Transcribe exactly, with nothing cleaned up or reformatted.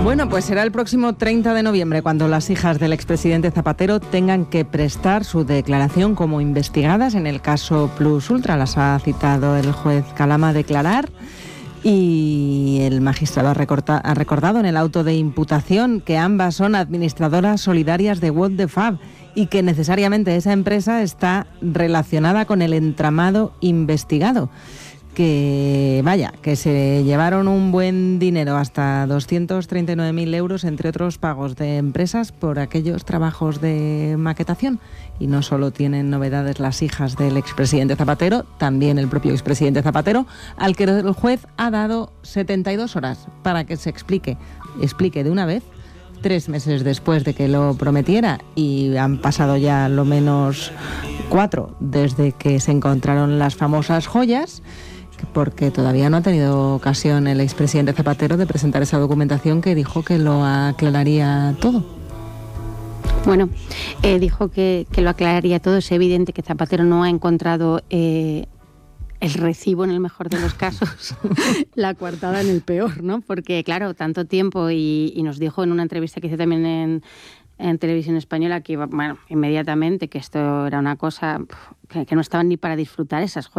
Bueno, pues será el próximo treinta de noviembre cuando las hijas del expresidente Zapatero tengan que prestar su declaración como investigadas en el caso Plus Ultra. Las ha citado el juez Calama a declarar y el magistrado ha, recorta, ha recordado en el auto de imputación que ambas son administradoras solidarias de What the Fab y que necesariamente esa empresa está relacionada con el entramado investigado. Que vaya, que se llevaron un buen dinero, hasta doscientos treinta y nueve mil euros, entre otros pagos de empresas por aquellos trabajos de maquetación. Y no solo tienen novedades las hijas del expresidente Zapatero, también el propio expresidente Zapatero, al que el juez ha dado setenta y dos horas para que se explique, explique de una vez, tres meses después de que lo prometiera, y han pasado ya lo menos cuatro desde que se encontraron las famosas joyas, porque todavía no ha tenido ocasión el expresidente Zapatero de presentar esa documentación que dijo que lo aclararía todo. Bueno, eh, dijo que, que lo aclararía todo. Es evidente que Zapatero no ha encontrado eh, el recibo en el mejor de los casos, la coartada en el peor, ¿no? Porque, claro, tanto tiempo, y, y nos dijo en una entrevista que hice también en, en Televisión Española que, bueno, inmediatamente que esto era una cosa que, que no estaban ni para disfrutar esas joyas.